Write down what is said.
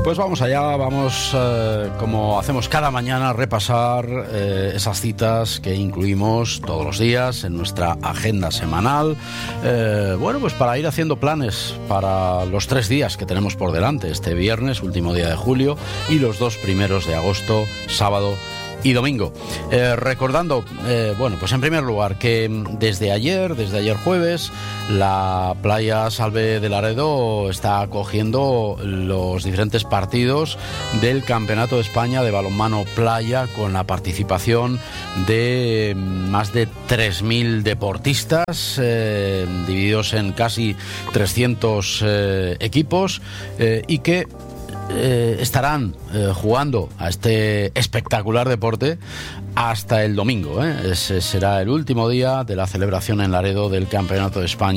Pues vamos allá, vamos como hacemos cada mañana a repasar esas citas que incluimos todos los días en nuestra agenda semanal. Bueno, pues para ir haciendo planes para los 3 días que tenemos por delante, este viernes, último día de julio, y los 2 primeros de agosto, sábado y domingo. Recordando, bueno, pues en primer lugar que desde ayer jueves, la playa Salve de Laredo está acogiendo los diferentes partidos del Campeonato de España de balonmano playa, con la participación de más de 3.000 deportistas, divididos en casi 300 equipos, y que estarán jugando a este espectacular deporte hasta el domingo. Ese será el último día de la celebración en Laredo del Campeonato de España